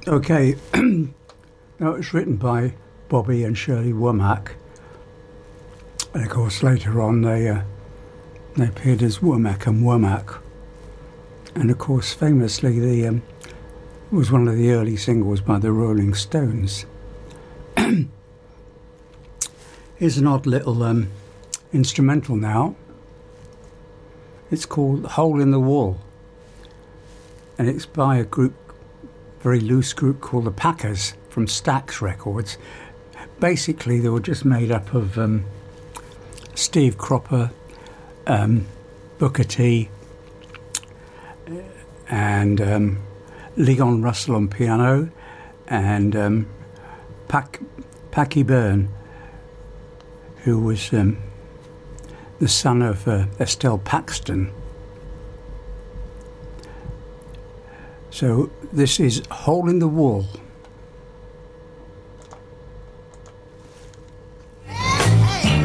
Okay, now it's written by Bobby and Shirley Womack, and of course later on they appeared as Womack and Womack, and of course famously it was one of the early singles by the Rolling Stones. Here's an odd little instrumental now. It's called Hole in the Wall, and it's by a group, very loose group called the Packers from Stax Records. Basically, they were just made up of Steve Cropper, Booker T, and Leon Russell on piano, and Packy Byrne, who was the son of Estelle Paxton. So this is Hole in the Wall.